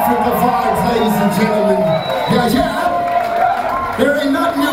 Africa vibes, ladies and gentlemen. Yeah, yeah. There ain't nothing